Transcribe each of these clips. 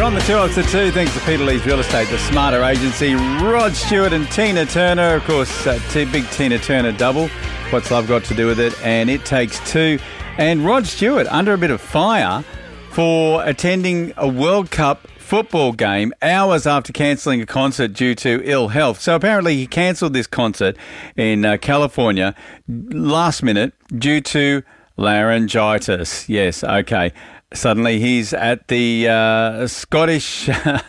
On the 2 up to 2, thanks to Peter Lee's Real Estate, the Smarter Agency, Rod Stewart and Tina Turner. Of course, big Tina Turner double. What's Love got to do with it? And It Takes Two. And Rod Stewart under a bit of fire for attending a World Cup football game hours after cancelling a concert due to ill health. So apparently he cancelled this concert in California last minute due to laryngitis. Yes, okay. Suddenly he's at the Scottish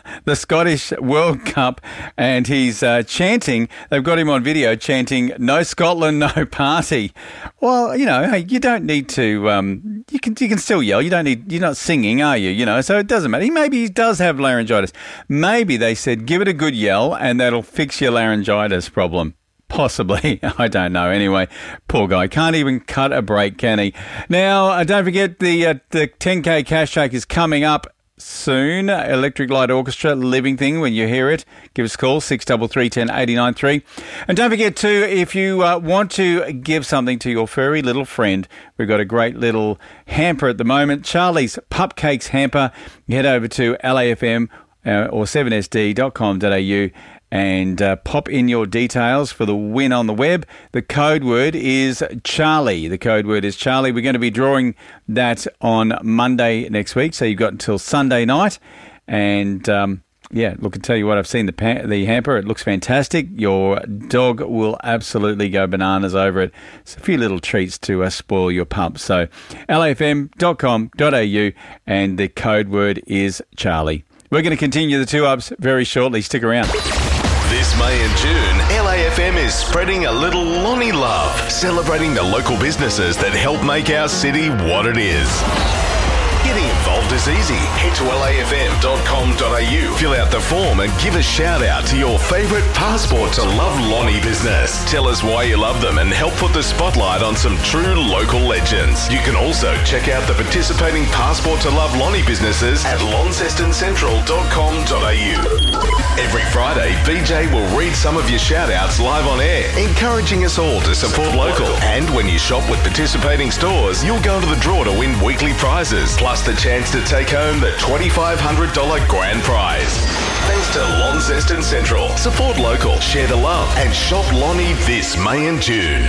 World Cup and he's chanting. They've got him on video chanting, "No Scotland, no party." Well, hey, you don't need to. You can still yell. You're not singing, are you? So it doesn't matter. Maybe he does have laryngitis. Maybe they said give it a good yell and that'll fix your laryngitis problem. Possibly. I don't know. Anyway, poor guy. Can't even cut a break, can he? Now, don't forget the 10K cash track is coming up soon. Electric Light Orchestra, Living Thing. When you hear it, give us a call, 633 10 89 3. And don't forget to, if you want to give something to your furry little friend, we've got a great little hamper at the moment. Charlie's Pupcakes Hamper. You head over to LAFM or 7sd.com.au and pop in your details for the win on the web. The code word is Charlie. The code word is Charlie. We're going to be drawing that on Monday next week, so you've got until Sunday night. And, look, I tell you what, I've seen the hamper. It looks fantastic. Your dog will absolutely go bananas over it. It's a few little treats to spoil your pup. So lafm.com.au and the code word is Charlie. We're going to continue the 2-ups very shortly. Stick around. This May and June, LAFM is spreading a little Lonnie love, celebrating the local businesses that help make our city what it is. Getting involved is easy. Head to lafm.com.au, fill out the form and give a shout out to your favourite Passport to Love Lonnie business. Tell us why you love them and help put the spotlight on some true local legends. You can also check out the participating Passport to Love Lonnie businesses at launcestoncenentral.com.au. Every Friday, BJ will read some of your shout outs live on air, encouraging us all to support local. And when you shop with participating stores, you'll go to the draw to win weekly prizes, plus the chance to take home the $2,500 grand prize. Thanks to Launceston Central. Support local, share the love, and shop Lonnie this May and June.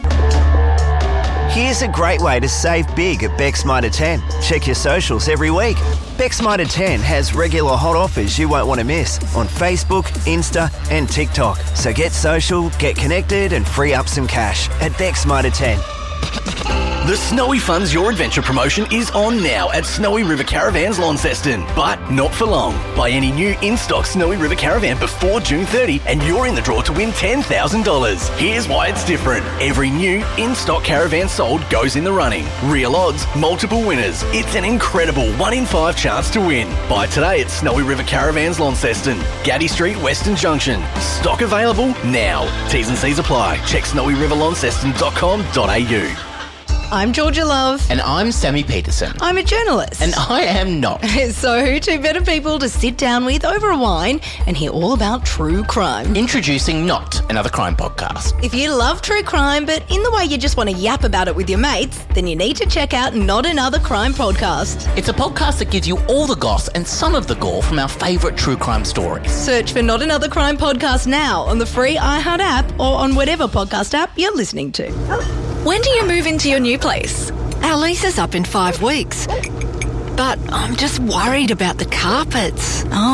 Here's a great way to save big at Beck's Mitre 10. Check your socials every week. Beck's Mitre 10 has regular hot offers you won't want to miss on Facebook, Insta and TikTok. So get social, get connected and free up some cash at Beck's Mitre 10. The Snowy Funds Your Adventure promotion is on now at Snowy River Caravans Launceston, but not for long. Buy any new in-stock Snowy River Caravan before June 30 and you're in the draw to win $10,000. Here's why it's different. Every new in-stock caravan sold goes in the running. Real odds, multiple winners. It's an incredible 1 in 5 chance to win. Buy today at Snowy River Caravans Launceston, Gaddy Street, Western Junction. Stock available now. T's and C's apply. Check snowyriverlaunceston.com.au. I'm Georgia Love. And I'm Sammy Peterson. I'm a journalist. And I am not. So, two better people to sit down with over a wine and hear all about true crime. Introducing Not Another Crime Podcast. If you love true crime, but in the way you just want to yap about it with your mates, then you need to check out Not Another Crime Podcast. It's a podcast that gives you all the goss and some of the gore from our favourite true crime stories. Search for Not Another Crime Podcast now on the free iHeart app or on whatever podcast app you're listening to. When do you move into your new place? Our lease is up in 5 weeks. But I'm just worried about the carpets. Oh.